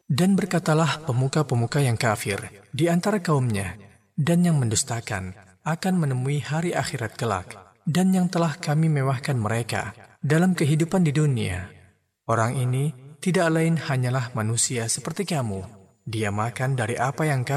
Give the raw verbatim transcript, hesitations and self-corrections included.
Dan berkatalah pemuka-pemuka yang kafir di antara kaumnya dan yang mendustakan akan menemui hari akhirat kelak, dan yang telah kami mewahkan mereka dalam kehidupan di dunia. Orang ini tidak lain hanyalah manusia seperti kamu. Dia makan dari apa yang kamu